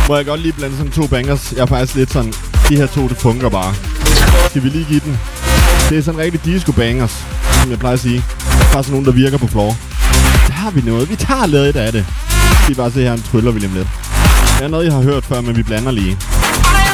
Må jeg godt lige blande sådan 2 bangers. Jeg er faktisk lidt sådan, de her 2, det fungerer bare. Skal vi lige give den? Det er sådan rigtig disco bangers, som jeg plejer at sige. Bare sådan nogen, der virker på floor. Der har vi noget. Vi tager lidt af det. Vi bare se her en tryller, William lidt. Det er noget, jeg har hørt før, men vi blander lige.